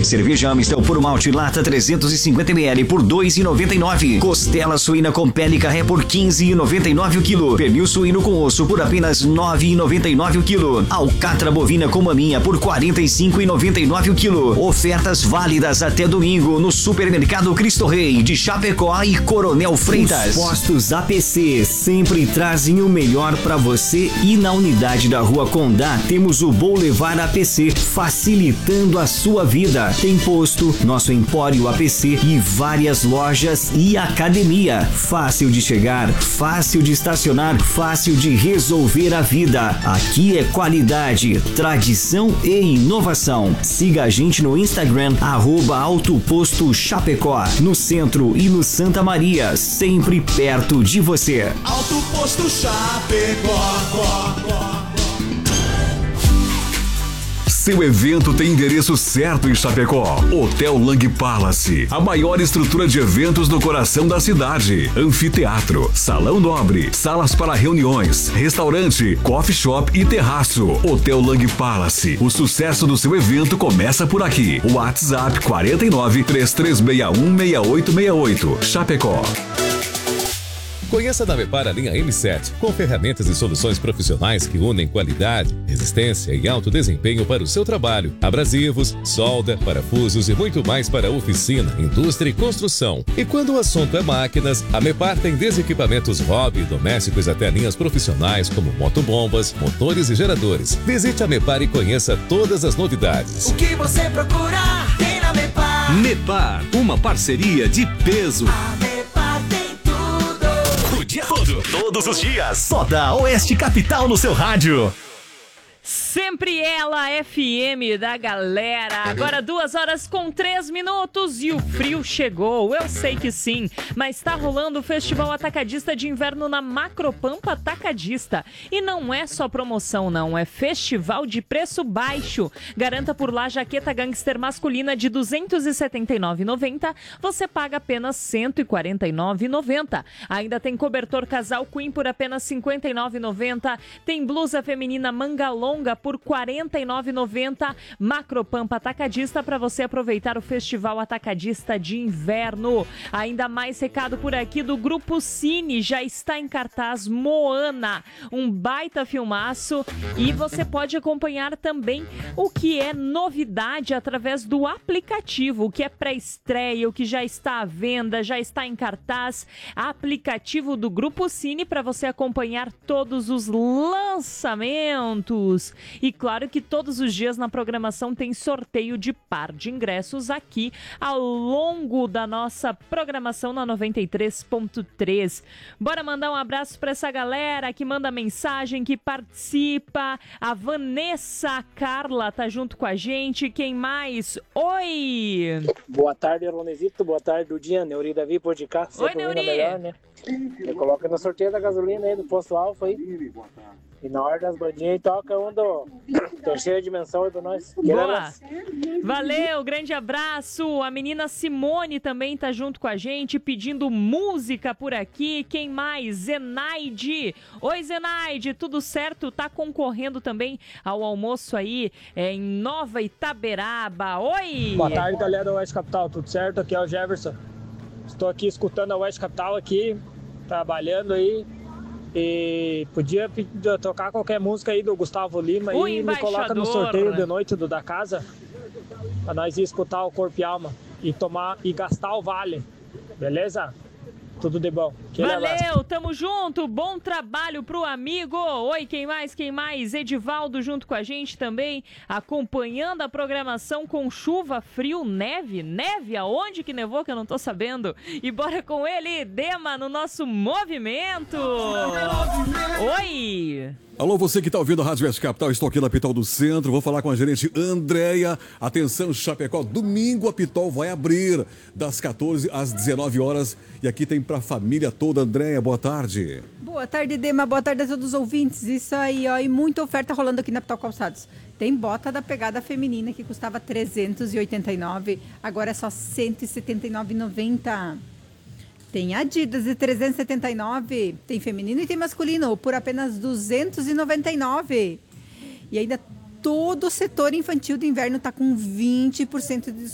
Cerveja Amistel Puro Malte lata 350 ml por R$ 2,99. Costela suína com pele carré por R$ 15,99 o quilo. Pernil suíno com osso por apenas R$ 9,99 o quilo. Alcatra bovina com maminha por R$ 45,99 o quilo. Ofertas válidas até domingo no Supermercado Cristo Rei de Chapecó e Coronel Freitas. Os postos APC sempre trazem o melhor para você e na unidade da Rua Condá temos o Vou Levar APC, facilitando a sua vida. Tem posto, nosso Empório APC e várias lojas e academia. Fácil de chegar, fácil de estacionar, fácil de resolver a vida. Aqui é qualidade, tradição e inovação. Siga a gente no Instagram, @Autoposto Chapecó, no centro e no Santa Maria, sempre perto de você. Autoposto Chapecó. Seu evento tem endereço certo em Chapecó. Hotel Lang Palace, a maior estrutura de eventos no coração da cidade. Anfiteatro, salão nobre, salas para reuniões, restaurante, coffee shop e terraço. Hotel Lang Palace. O sucesso do seu evento começa por aqui. WhatsApp 49 3361 6868. Chapecó. Conheça na Mepar a linha M7, com ferramentas e soluções profissionais que unem qualidade, resistência e alto desempenho para o seu trabalho. Abrasivos, solda, parafusos e muito mais para oficina, indústria e construção. E quando o assunto é máquinas, a Mepar tem desde equipamentos hobby e domésticos até linhas profissionais como motobombas, motores e geradores. Visite a Mepar e conheça todas as novidades. O que você procura tem na Mepar. Mepar, uma parceria de peso. A Mepar tem tudo. O dia todo, todos os dias. Só da Oeste Capital no seu rádio. Sempre ela, FM da galera. Agora 2h03 e o frio chegou. Eu sei que sim, mas tá rolando o Festival Atacadista de Inverno na Macropampa Atacadista. E não é só promoção, não. É festival de preço baixo. Garanta por lá jaqueta gangster masculina de R$ 279,90. Você paga apenas R$ 149,90. Ainda tem cobertor casal Queen por apenas R$ 59,90. Tem blusa feminina manga longa por R$ 49,90. Macropampa Atacadista para você aproveitar o Festival Atacadista de Inverno. Ainda mais recado por aqui do Grupo Cine. Já está em cartaz Moana, um baita filmaço, e você pode acompanhar também o que é novidade através do aplicativo, o que é pré-estreia, o que já está à venda, já está em cartaz. Aplicativo do Grupo Cine para você acompanhar todos os lançamentos. E claro que todos os dias na programação tem sorteio de par de ingressos aqui ao longo da nossa programação na 93.3. Bora mandar um abraço para essa galera que manda mensagem, que participa. A Vanessa Carla tá junto com a gente. Quem mais? Oi! Boa tarde, Elonesito. Boa tarde, Dudinha. Neuri Davi, por de cá. Oi, Neuri. Melhor, né? Me coloca no sorteio da gasolina aí do posto Alfa aí. E na hora das bandinhas toca um do terceira dimensão aí pra nós. Boa! Valeu, grande abraço. A menina Simone também tá junto com a gente, pedindo música por aqui. Quem mais? Zenaide. Oi, Zenaide, tudo certo? Tá concorrendo também ao almoço aí em Nova Itaberaba. Oi! Boa tarde, galera da Oeste Capital. Tudo certo? Aqui é o Jefferson. Estou aqui escutando a Oeste Capital aqui, trabalhando aí. E podia tocar qualquer música aí do Gustavo Lima e me coloca no sorteio de noite do da casa pra nós ir escutar o Corpo e Alma e tomar e gastar o vale, beleza? Tudo de bom. Valeu, tamo junto, bom trabalho pro amigo. Oi, quem mais? Edivaldo junto com a gente também, acompanhando a programação com chuva, frio, neve. Neve? Aonde que nevou que eu não tô sabendo? E bora com ele, Dema, no nosso movimento. Oi! Alô, você que está ouvindo a Rádio Oeste Capital, estou aqui na Pitol do Centro, vou falar com a gerente Andréia. Atenção, Chapecó, domingo a Pitol vai abrir das 14 às 19 horas e aqui tem para a família toda. Andréia, boa tarde. Boa tarde, Dema, boa tarde a todos os ouvintes. Isso aí, ó, e muita oferta rolando aqui na Pitol Calçados. Tem bota da pegada feminina que custava R$ 389, agora é só R$ 179,90. Tem Adidas de 379, tem feminino e tem masculino por apenas 299. E ainda todo o setor infantil do inverno está com 20% de